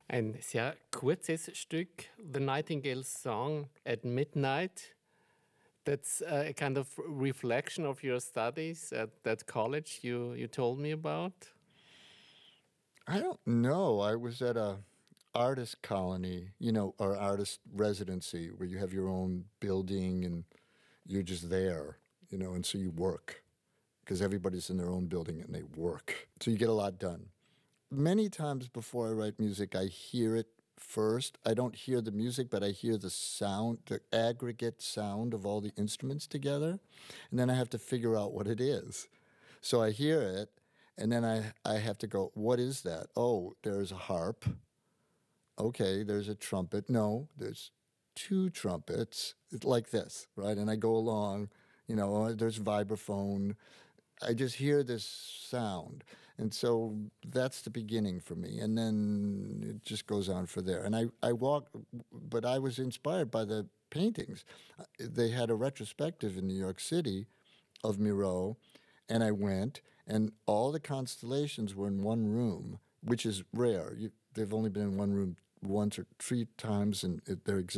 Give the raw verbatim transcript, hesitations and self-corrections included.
Ein sehr kurzes Stück, The Nightingale's Song at Midnight. That's uh, a kind of reflection of your studies at that college you, you told me about. I don't know. I was at a artist colony, you know, or artist residency where you have your own building and you're just there, you know, and so you work because everybody's in their own building and they work. So you get a lot done. Many times before I write music, I hear it first. I don't hear the music, but I hear the sound, the aggregate sound of all the instruments together. And then I have to figure out what it is. So I hear it, and then I, I have to go, what is that? Oh, there's a harp. Okay, there's a trumpet. No, there's two trumpets. It's like this, right? And I go along, you know, oh, there's vibraphone. I just hear this sound. And so that's the beginning for me. And then it just goes on for there. And I, I walk, but I was inspired by the paintings. They had a retrospective in New York City of Miro, and I went, and all the constellations were in one room, which is rare. You, they've only been in one room once or three times in their existence.